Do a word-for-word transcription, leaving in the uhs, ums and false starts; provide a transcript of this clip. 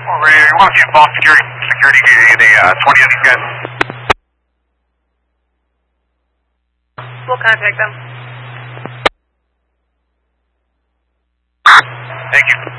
Over here, you want to see boss security, security in the uh, twentieth again? We'll contact them. Thank you.